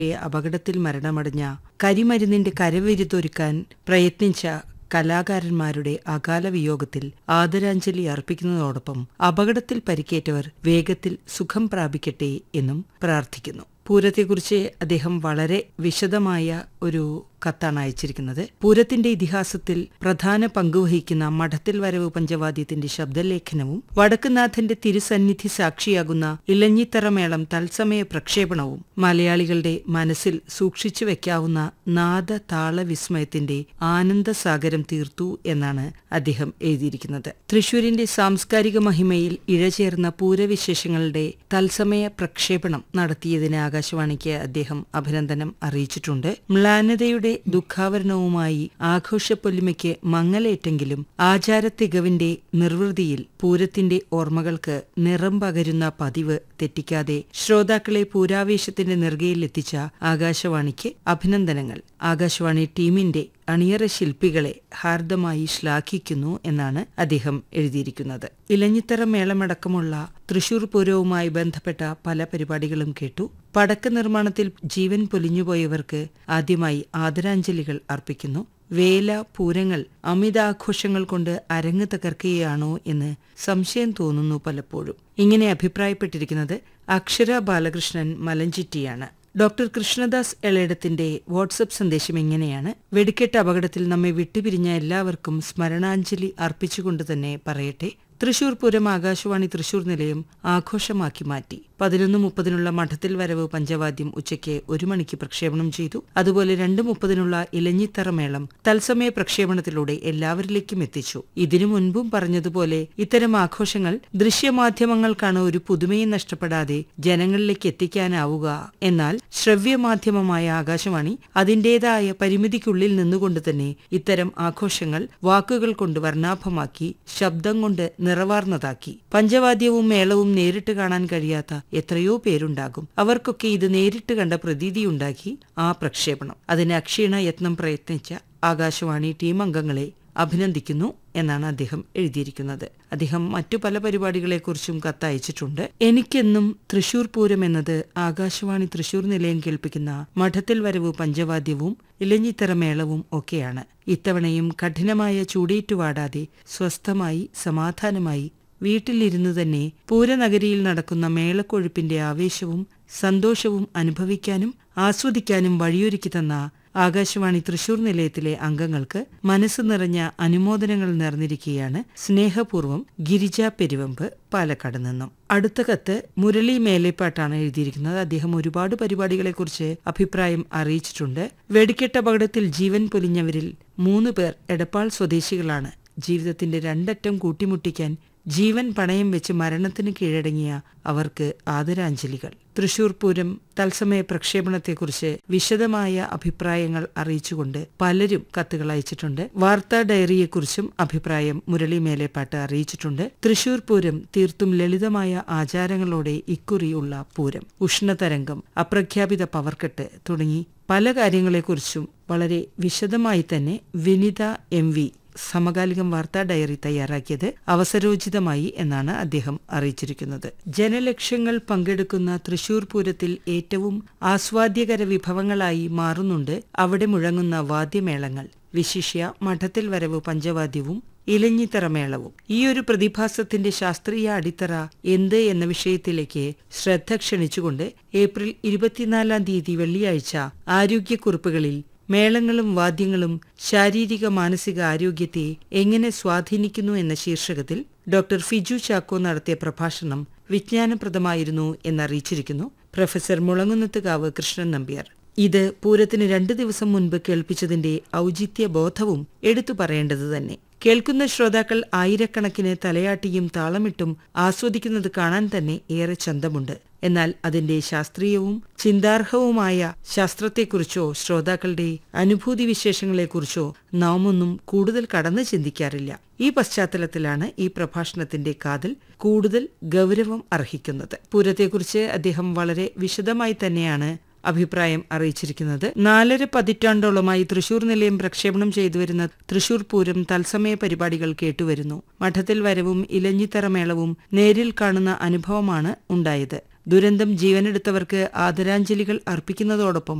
അപകടത്തിൽ മരണമടഞ്ഞ കരിമരുന്നിന്റെ കരവിരുതൊരുക്കാൻ പ്രയത്നിച്ച കലാകാരന്മാരുടെ അകാല വിയോഗത്തിൽ ആദരാഞ്ജലി അർപ്പിക്കുന്നതോടൊപ്പം അപകടത്തിൽ പരിക്കേറ്റവർ വേഗത്തിൽ സുഖം പ്രാപിക്കട്ടെ എന്നും പ്രാർത്ഥിക്കുന്നു. പൂരത്തെക്കുറിച്ച് അദ്ദേഹം വളരെ വിശദമായ ഒരു കത്താണ് അയച്ചിരിക്കുന്നത്. പൂരത്തിന്റെ ഇതിഹാസത്തിൽ പ്രധാന പങ്കുവഹിക്കുന്ന മഠത്തിൽ വരവ് പഞ്ചവാദ്യത്തിന്റെ ശബ്ദലേഖനവും വടക്കുനാഥന്റെ തിരുസന്നിധി സാക്ഷിയാകുന്ന ഇലഞ്ഞിത്തറമേളം തത്സമയ പ്രക്ഷേപണവും മലയാളികളുടെ മനസ്സിൽ സൂക്ഷിച്ചു വെക്കാവുന്ന നാദതാള വിസ്മയത്തിന്റെ ആനന്ദസാഗരം തീർത്തു എന്നാണ് അദ്ദേഹം എഴുതിയിരിക്കുന്നത്. തൃശൂരിന്റെ സാംസ്കാരിക മഹിമയിൽ ഇഴചേർന്ന പൂരവിശേഷങ്ങളുടെ തത്സമയ പ്രക്ഷേപണം നടത്തിയതിന് ആകാശവാണിക്ക് അദ്ദേഹം അഭിനന്ദനം അറിയിച്ചിട്ടുണ്ട്. മ്ലാനതയുടെ ദുഃഖാവരണവുമായി ആഘോഷപ്പൊലിമയ്ക്ക് മങ്ങലേറ്റെങ്കിലും ആചാരത്തികവിന്റെ നിർവൃതിയിൽ പൂരത്തിന്റെ ഓർമ്മകൾക്ക് നിറം പകരുന്ന പതിവ് തെറ്റിക്കാതെ ശ്രോതാക്കളെ പൂരാവേശത്തിന്റെ നെറുകയിലെത്തിച്ച ആകാശവാണിക്ക് അഭിനന്ദനങ്ങൾ. ആകാശവാണി ടീമിന്റെ അണിയറ ശില്പികളെ ഹാർദമായി ശ്ലാഘിക്കുന്നു എന്നാണ് അദ്ദേഹം എഴുതിയിരിക്കുന്നത്. ഇലഞ്ഞിത്തറ മേളമടക്കമുള്ള തൃശൂർ പൂരവുമായി ബന്ധപ്പെട്ട പല പരിപാടികളും കേട്ടു. പടക്ക നിർമ്മാണത്തിൽ ജീവൻ പൊലിഞ്ഞുപോയവർക്ക് ആദ്യമായി ആദരാഞ്ജലികൾ അർപ്പിക്കുന്നു. വേല പൂരങ്ങൾ അമിതാഘോഷങ്ങൾ കൊണ്ട് അരങ്ങ് തകർക്കുകയാണോ എന്ന് സംശയം തോന്നുന്നു പലപ്പോഴും. ഇങ്ങനെ അഭിപ്രായപ്പെട്ടിരിക്കുന്നത് അക്ഷര ബാലകൃഷ്ണൻ മലഞ്ചിറ്റിയാണ്. ഡോക്ടർ കൃഷ്ണദാസ് എളേടത്തിന്റെ വാട്സപ്പ് സന്ദേശം ഇങ്ങനെയാണ്: വെടിക്കെട്ട് അപകടത്തിൽ നമ്മെ വിട്ടുപിരിഞ്ഞ എല്ലാവർക്കും സ്മരണാഞ്ജലി അർപ്പിച്ചുകൊണ്ട് തന്നെ പറയട്ടെ. തൃശൂർ പൂരം ആകാശവാണി തൃശൂർ നിലയം ആഘോഷമാക്കി മാറ്റി. 11:30 മഠത്തിൽ വരവ് പഞ്ചവാദ്യം ഉച്ചയ്ക്ക് 1 മണിക്ക് പ്രക്ഷേപണം ചെയ്തു. അതുപോലെ 2:30 ഇലഞ്ഞിത്തറ മേളം തത്സമയ പ്രക്ഷേപണത്തിലൂടെ എല്ലാവരിലേക്കും എത്തിച്ചു. ഇതിനു മുൻപും പറഞ്ഞതുപോലെ ഇത്തരം ആഘോഷങ്ങൾ ദൃശ്യമാധ്യമങ്ങൾക്കാണ് ഒരു പുതുമയും നഷ്ടപ്പെടാതെ ജനങ്ങളിലേക്ക് എത്തിക്കാനാവുക. എന്നാൽ ശ്രവ്യമാധ്യമമായ ആകാശവാണി അതിന്റേതായ പരിമിതിക്കുള്ളിൽ നിന്നുകൊണ്ട് തന്നെ ഇത്തരം ആഘോഷങ്ങൾ വാക്കുകൾ കൊണ്ട് വർണ്ണാഭമാക്കി, ശബ്ദം കൊണ്ട് നിറവാർന്നതാക്കി. പഞ്ചവാദ്യവും മേളവും നേരിട്ട് കാണാൻ കഴിയാത്ത എത്രയോ പേരുണ്ടാകും. അവർക്കൊക്കെ ഇത് നേരിട്ട് കണ്ട പ്രതീതിയുണ്ടാക്കി ആ പ്രക്ഷേപണം. അതിന് അക്ഷീണ യത്നം പ്രയത്നിച്ച ആകാശവാണി ടീം അംഗങ്ങളെ അഭിനന്ദിക്കുന്നു എന്നാണ് അദ്ദേഹം എഴുതിയിരിക്കുന്നത്. അദ്ദേഹം മറ്റു പല പരിപാടികളെക്കുറിച്ചും കത്തയച്ചിട്ടുണ്ട്. എനിക്കെന്നും തൃശൂർ പൂരം എന്നത് ആകാശവാണി തൃശൂർ നിലയം കേൾപ്പിക്കുന്ന മഠത്തിൽ വരവ് പഞ്ചവാദ്യവും ഇലഞ്ഞിത്തറ മേളവും ഒക്കെയാണ്. ഇത്തവണയും കഠിനമായ ചൂടേറ്റുവാടാതെ സ്വസ്ഥമായി സമാധാനമായി വീട്ടിലിരുന്നു തന്നെ പൂരനഗരിയിൽ നടക്കുന്ന മേളക്കൊഴുപ്പിന്റെ ആവേശവും സന്തോഷവും അനുഭവിക്കാനും ആസ്വദിക്കാനും വഴിയൊരുക്കി തന്ന ആകാശവാണി തൃശൂർ നിലയത്തിലെ അംഗങ്ങൾക്ക് മനസ്സ് നിറഞ്ഞ അനുമോദനങ്ങൾ നേർന്നിരിക്കുകയാണ്. സ്നേഹപൂർവ്വം ഗിരിജ പെരുവമ്പ്, പാലക്കാട് നിന്നും. അടുത്ത കത്ത് മുരളി മേലേപ്പാട്ടാണ് എഴുതിയിരിക്കുന്നത്. അദ്ദേഹം ഒരുപാട് പരിപാടികളെക്കുറിച്ച് അഭിപ്രായം അറിയിച്ചിട്ടുണ്ട്. വെടിക്കെട്ട് അപകടത്തിൽ ജീവൻ പൊലിഞ്ഞവരിൽ 3 പേർ എടപ്പാൾ സ്വദേശികളാണ്. ജീവിതത്തിന്റെ രണ്ടറ്റം കൂട്ടിമുട്ടിക്കാൻ ജീവൻ പണയം വെച്ച് മരണത്തിന് കീഴടങ്ങിയ അവർക്ക് ആദരാഞ്ജലികൾ. തൃശൂർ പൂരം തത്സമയ പ്രക്ഷേപണത്തെക്കുറിച്ച് വിശദമായ അഭിപ്രായങ്ങൾ അറിയിച്ചുകൊണ്ട് പലരും കത്തുകൾ അയച്ചിട്ടുണ്ട്. വാർത്താ ഡയറിയെക്കുറിച്ചും അഭിപ്രായം മുരളി മേലേപ്പാട്ട് അറിയിച്ചിട്ടുണ്ട്. തൃശൂർ പൂരം തീർത്തും ലളിതമായ ആചാരങ്ങളോടെ ഇക്കുറിയുള്ള പൂരം, ഉഷ്ണതരംഗം, അപ്രഖ്യാപിത പവർക്കെട്ട് തുടങ്ങി പല കാര്യങ്ങളെക്കുറിച്ചും വളരെ വിശദമായി തന്നെ വിനിത MV സമകാലികം വാർത്താ ഡയറി തയ്യാറാക്കിയത് അവസരോചിതമായി എന്നാണ് അദ്ദേഹം അറിയിച്ചിരിക്കുന്നത്. ജനലക്ഷങ്ങൾ പങ്കെടുക്കുന്ന തൃശൂർ പൂരത്തിൽ ഏറ്റവും ആസ്വാദ്യകര വിഭവങ്ങളായി മാറുന്നുണ്ട് അവിടെ മുഴങ്ങുന്ന വാദ്യമേളങ്ങൾ, വിശിഷ്യ മഠത്തിൽ വരവ് പഞ്ചവാദ്യവും ഇലഞ്ഞിത്തറ മേളവും. ഈ ഒരു പ്രതിഭാസത്തിന്റെ ശാസ്ത്രീയ അടിത്തറ എന്ത് എന്ന വിഷയത്തിലേക്ക് ശ്രദ്ധ ക്ഷണിച്ചുകൊണ്ട് ഏപ്രിൽ 24 വെള്ളിയാഴ്ച ആരോഗ്യക്കുറിപ്പുകളിൽ മേളങ്ങളും വാദ്യങ്ങളും ശാരീരിക മാനസിക ആരോഗ്യത്തെ എങ്ങനെ സ്വാധീനിക്കുന്നു എന്ന ശീർഷകത്തിൽ ഡോക്ടർ ഫിജു ചാക്കോ നടത്തിയ പ്രഭാഷണം വിജ്ഞാനപ്രദമായിരുന്നു എന്നറിയിച്ചിരിക്കുന്നു പ്രൊഫസർ മുളങ്ങുന്നത്തുകാവ് കൃഷ്ണൻ നമ്പ്യാർ. ഇത് പൂരത്തിന് 2 ദിവസം മുൻപ് കേൾപ്പിച്ചതിന്റെ ഔചിത്യ ബോധവും എടുത്തു പറയേണ്ടത് തന്നെ. കേൾക്കുന്ന ശ്രോതാക്കൾ ആയിരക്കണക്കിന് തലയാട്ടിയും താളമിട്ടും ആസ്വദിക്കുന്നത് കാണാൻ തന്നെ ഏറെ ചന്തമുണ്ട്. എന്നാൽ അതിന്റെ ശാസ്ത്രീയവും ചിന്താർഹവുമായ ശാസ്ത്രത്തെക്കുറിച്ചോ ശ്രോതാക്കളുടെ അനുഭൂതി വിശേഷങ്ങളെക്കുറിച്ചോ നാം ഒന്നും കൂടുതൽ കടന്നു ചിന്തിക്കാറില്ല. ഈ പശ്ചാത്തലത്തിലാണ് ഈ പ്രഭാഷണത്തിന്റെ കാതൽ കൂടുതൽ ഗൗരവം അർഹിക്കുന്നത്. പൂരത്തെക്കുറിച്ച് അദ്ദേഹം വളരെ വിശദമായി തന്നെയാണ് അഭിപ്രായം അറിയിച്ചിരിക്കുന്നത്. 4.5 പതിറ്റാണ്ടോളമായി തൃശൂർ നിലയം പ്രക്ഷേപണം ചെയ്തുവരുന്ന തൃശൂർ പൂരം തത്സമയ പരിപാടികൾ കേട്ടുവരുന്നു. മഠത്തിൽ വരവും ഇലഞ്ഞിത്തറ മേളവും നേരിൽ കാണുന്ന അനുഭവമാണ് ഉണ്ടായത്. ദുരന്തം ജീവനെടുത്തവർക്ക് ആദരാഞ്ജലികൾ അർപ്പിക്കുന്നതോടൊപ്പം